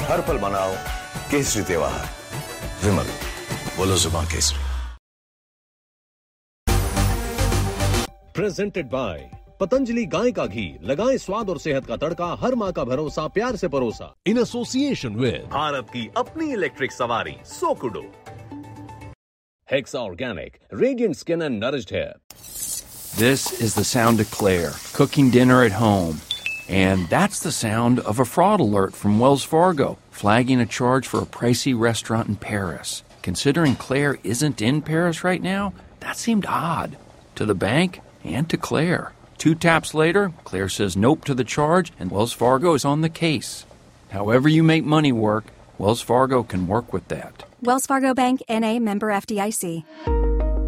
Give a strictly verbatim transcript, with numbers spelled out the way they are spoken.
हर पल मनाओ केसरी त्योहार। विमल, बोलो जुबान केसरी। प्रेजेंटेड बाय पतंजलि गाय का घी, लगाएं स्वाद और सेहत का तड़का, हर माँ का भरोसा प्यार से परोसा। इन एसोसिएशन विद भारत की अपनी इलेक्ट्रिक सवारी सोकुडो, Hexa Organic, radiant skin and nourished hair. This is the sound of Claire cooking dinner at home. And that's the sound of a fraud alert from Wells Fargo, flagging a charge for a pricey restaurant in Paris. Considering Claire isn't in Paris right now, that seemed odd to the bank and to Claire. Two taps later, Claire says nope to the charge, and Wells Fargo is on the case. However you make money work, Wells Fargo can work with that. Wells Fargo Bank, N A, member F D I C.